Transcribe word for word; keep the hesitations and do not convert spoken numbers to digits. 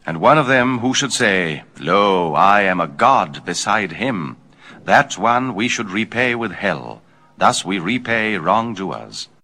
And one of them who should say, Lo, I am a god beside him, that one we should repay with hell. Thus we repay wrongdoers.